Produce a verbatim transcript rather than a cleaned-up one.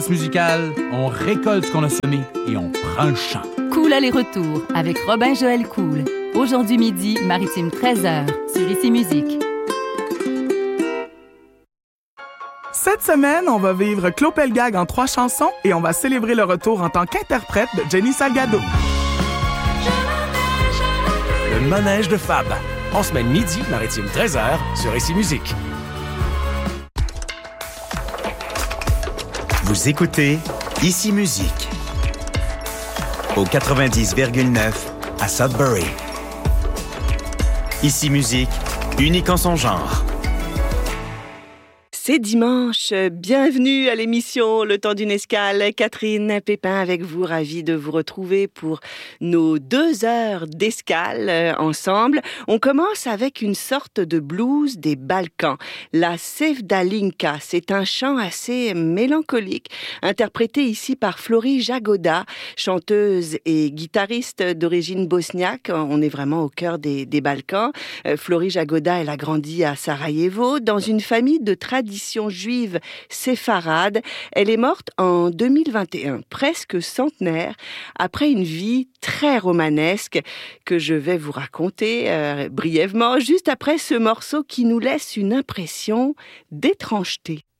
Musicale, on récolte ce qu'on a semé et on prend le champ. Cool aller-retour avec Robin Joël Cool. Aujourd'hui midi, Maritime treize heures, sur Ici Musique. Cette semaine, on va vivre Claude Pelgag en trois chansons et on va célébrer le retour en tant qu'interprète de Jenny Salgado. Le manège de Fab. En semaine midi, Maritime treize heures, sur Ici Musique. Vous écoutez Ici Musique au quatre-vingt-dix virgule neuf à Sudbury. Ici Musique, unique en son genre. C'est dimanche, bienvenue à l'émission Le Temps d'une escale. Catherine Pépin avec vous, ravie de vous retrouver pour nos deux heures d'escale ensemble. On commence avec une sorte de blues des Balkans, la Sevdalinka. C'est un chant assez mélancolique, interprété ici par Flori Jagoda, chanteuse et guitariste d'origine bosniaque. On est vraiment au cœur des, des Balkans. Flori Jagoda, elle a grandi à Sarajevo, dans une famille de tradition juive séfarade. Elle est morte en deux mille vingt et un, presque centenaire, après une vie très romanesque que je vais vous raconter euh, brièvement, juste après ce morceau qui nous laisse une impression d'étrangeté.